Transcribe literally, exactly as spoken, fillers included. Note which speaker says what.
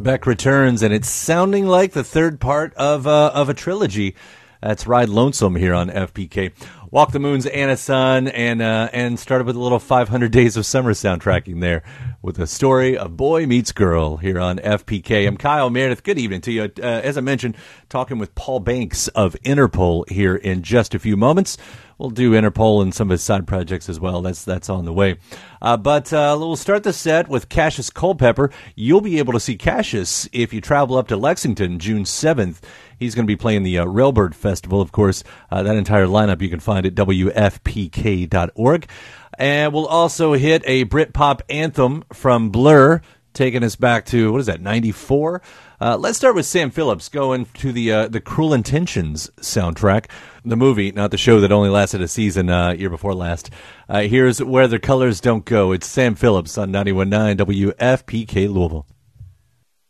Speaker 1: Beck returns, and it's sounding like the third part of uh, of a trilogy. That's Ride Lonesome here on F P K. Walk the Moon's Anna Sun, and uh, and started with a little five hundred Days of Summer soundtracking there with a story of boy meets girl here on F P K. I'm Kyle Meredith. Good evening to you. Uh, as I mentioned, talking with Paul Banks of Interpol here in just a few moments. We'll do Interpol and some of his side projects as well. That's that's on the way. Uh, but uh, we'll start the set with Cassius Culpepper. You'll be able to see Cassius if you travel up to Lexington June seventh. He's going to be playing the uh, Railbird Festival. Of course, uh, that entire lineup you can find at W F P K dot org. And we'll also hit a Britpop anthem from Blur, taking us back to, what is that, ninety-four? Uh, let's start with Sam Phillips, going to the uh, the Cruel Intentions soundtrack. The movie, not the show that only lasted a season uh, year before last. Uh, here's Where the Colors Don't Go. It's Sam Phillips on ninety-one point nine W F P K Louisville.